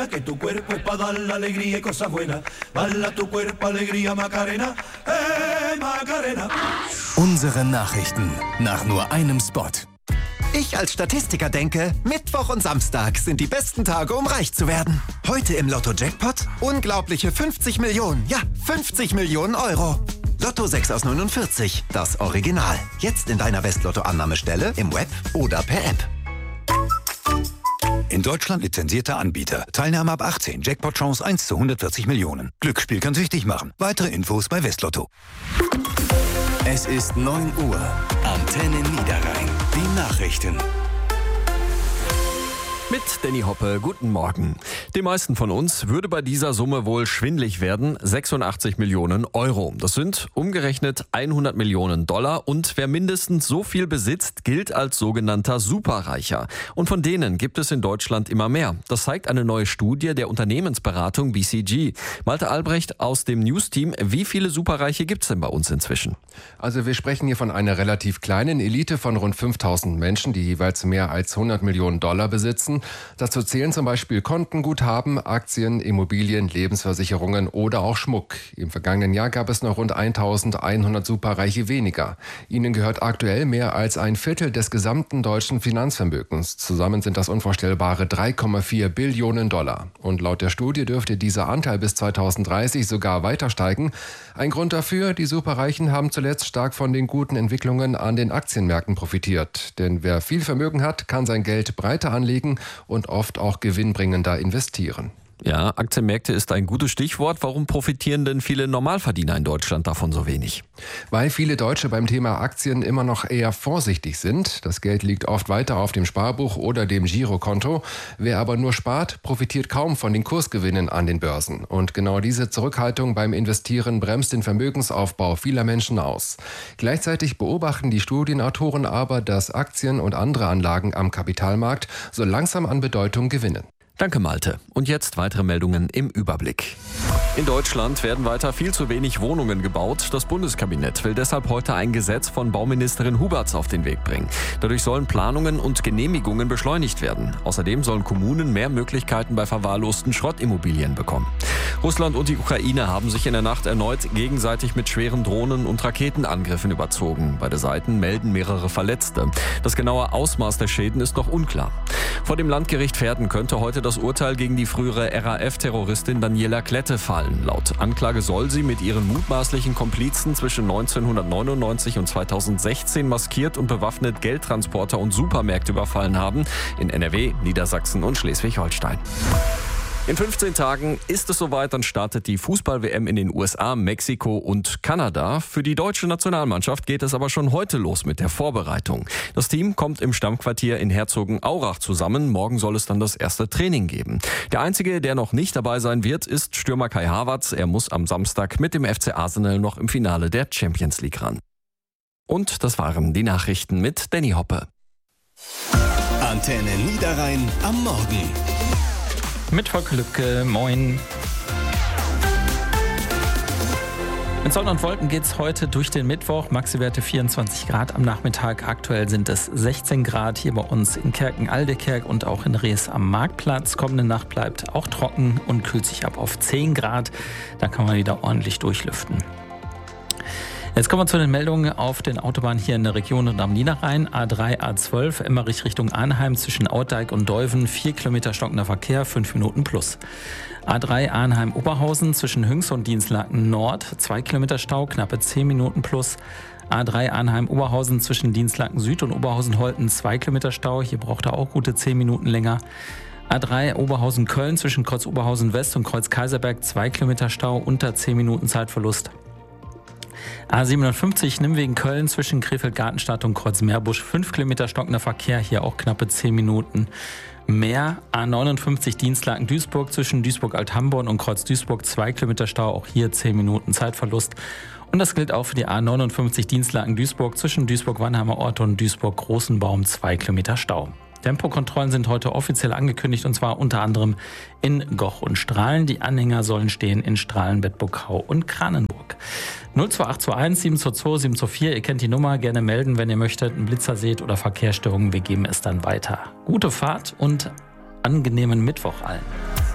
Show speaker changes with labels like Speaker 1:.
Speaker 1: Que tu cuerpo es para dar la alegría y cosas buenas. Bala tu cuerpo, alegría, Macarena. Macarena.
Speaker 2: Unsere Nachrichten nach nur einem Spot.
Speaker 3: Ich als Statistiker denke, Mittwoch und Samstag sind die besten Tage, um reich zu werden. Heute im Lotto-Jackpot unglaubliche 50 Millionen. Ja, 50 Millionen Euro. Lotto 6 aus 49, das Original. Jetzt in deiner Westlotto-Annahmestelle, im Web oder per App.
Speaker 4: In Deutschland lizenzierter Anbieter. Teilnahme ab 18. Jackpot-Chance 1 zu 140 Millionen. Glücksspiel kann süchtig machen. Weitere Infos bei Westlotto.
Speaker 2: Es ist 9 Uhr. Antenne Niederrhein. Die Nachrichten.
Speaker 5: Mit Danny Hoppe, guten Morgen. Den meisten von uns würde bei dieser Summe wohl schwindlig werden, 86 Millionen Euro. Das sind umgerechnet 100 Millionen Dollar und wer mindestens so viel besitzt, gilt als sogenannter Superreicher. Und von denen gibt es in Deutschland immer mehr. Das zeigt eine neue Studie der Unternehmensberatung BCG. Malte Albrecht aus dem News-Team, wie viele Superreiche gibt es denn bei uns inzwischen?
Speaker 6: Also wir sprechen hier von einer relativ kleinen Elite von rund 5000 Menschen, die jeweils mehr als 100 Millionen Dollar besitzen. Dazu zählen zum Beispiel Kontenguthaben, Aktien, Immobilien, Lebensversicherungen oder auch Schmuck. Im vergangenen Jahr gab es noch rund 1100 Superreiche weniger. Ihnen gehört aktuell mehr als ein Viertel des gesamten deutschen Finanzvermögens. Zusammen sind das unvorstellbare 3,4 Billionen Dollar. Und laut der Studie dürfte dieser Anteil bis 2030 sogar weiter steigen. Ein Grund dafür, die Superreichen haben zuletzt stark von den guten Entwicklungen an den Aktienmärkten profitiert. Denn wer viel Vermögen hat, kann sein Geld breiter anlegen und oft auch gewinnbringender investieren.
Speaker 5: Ja, Aktienmärkte ist ein gutes Stichwort. Warum profitieren denn viele Normalverdiener in Deutschland davon so wenig?
Speaker 6: Weil viele Deutsche beim Thema Aktien immer noch eher vorsichtig sind. Das Geld liegt oft weiter auf dem Sparbuch oder dem Girokonto. Wer aber nur spart, profitiert kaum von den Kursgewinnen an den Börsen. Und genau diese Zurückhaltung beim Investieren bremst den Vermögensaufbau vieler Menschen aus. Gleichzeitig beobachten die Studienautoren aber, dass Aktien und andere Anlagen am Kapitalmarkt so langsam an Bedeutung gewinnen.
Speaker 5: Danke, Malte. Und jetzt weitere Meldungen im Überblick. In Deutschland werden weiter viel zu wenig Wohnungen gebaut. Das Bundeskabinett will deshalb heute ein Gesetz von Bauministerin Huberts auf den Weg bringen. Dadurch sollen Planungen und Genehmigungen beschleunigt werden. Außerdem sollen Kommunen mehr Möglichkeiten bei verwahrlosten Schrottimmobilien bekommen. Russland und die Ukraine haben sich in der Nacht erneut gegenseitig mit schweren Drohnen- und Raketenangriffen überzogen. Beide Seiten melden mehrere Verletzte. Das genaue Ausmaß der Schäden ist noch unklar. Vor dem Landgericht Verden könnte heute das Urteil gegen die frühere RAF-Terroristin Daniela Klette fallen. Laut Anklage soll sie mit ihren mutmaßlichen Komplizen zwischen 1999 und 2016 maskiert und bewaffnet Geldtransporter und Supermärkte überfallen haben in NRW, Niedersachsen und Schleswig-Holstein. In 15 Tagen ist es soweit, dann startet die Fußball-WM in den USA, Mexiko und Kanada. Für die deutsche Nationalmannschaft geht es aber schon heute los mit der Vorbereitung. Das Team kommt im Stammquartier in Herzogenaurach zusammen. Morgen soll es dann das erste Training geben. Der Einzige, der noch nicht dabei sein wird, ist Stürmer Kai Havertz. Er muss am Samstag mit dem FC Arsenal noch im Finale der Champions League ran. Und das waren die Nachrichten mit Danny Hoppe.
Speaker 2: Antenne Niederrhein am Morgen.
Speaker 7: Mit Volker Lübke, moin. Mit Sonne und Wolken geht es heute durch den Mittwoch. Maxi-Werte 24 Grad am Nachmittag. Aktuell sind es 16 Grad hier bei uns in Kerken-Aldekerk und auch in Rees am Marktplatz. Kommende Nacht bleibt auch trocken und kühlt sich ab auf 10 Grad. Da kann man wieder ordentlich durchlüften. Jetzt kommen wir zu den Meldungen auf den Autobahnen hier in der Region und am Niederrhein. A3, A12, Emmerich Richtung Arnheim zwischen Audijk und Deuven, 4 Kilometer stockender Verkehr, 5 Minuten plus. A3 Arnheim-Oberhausen zwischen Hünx und Dienstlaken Nord, 2 Kilometer Stau, knappe 10 Minuten plus. A3 Arnheim-Oberhausen zwischen Dienstlaken Süd und Oberhausen-Holten, 2 Kilometer Stau, hier braucht er auch gute 10 Minuten länger. A3 Oberhausen-Köln zwischen Kreuz Oberhausen West und Kreuz Kaiserberg, 2 Kilometer Stau, unter 10 Minuten Zeitverlust. A57 Nimwegen Köln zwischen Krefeld-Gartenstadt und Kreuz-Meerbusch, 5 Kilometer stockender Verkehr, hier auch knappe 10 Minuten mehr. A59 Dienstlaken Duisburg zwischen Duisburg-Althamborn und Kreuz-Duisburg, 2 Kilometer Stau, auch hier 10 Minuten Zeitverlust. Und das gilt auch für die A59 Dienstlaken Duisburg zwischen Duisburg-Wannheimer Ort und Duisburg-Großenbaum, 2 Kilometer Stau. Tempokontrollen sind heute offiziell angekündigt und zwar unter anderem in Goch und Strahlen. Die Anhänger sollen stehen in Strahlen, Bedburg-Hau und Kranenburg. 02821 722 724, ihr kennt die Nummer, gerne melden, wenn ihr möchtet, einen Blitzer seht oder Verkehrsstörungen, wir geben es dann weiter. Gute Fahrt und angenehmen Mittwoch allen.